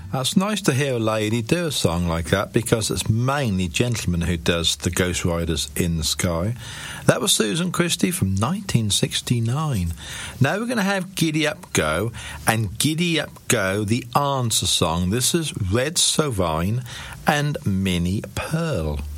It's nice to hear a lady do a song like that because it's mainly gentlemen who does the Ghost Riders in the Sky. That was Susan Christie from 1969. Now we're going to have Giddy Up Go, and Giddy Up Go, the answer song. This is Red Sovine and Minnie Pearl.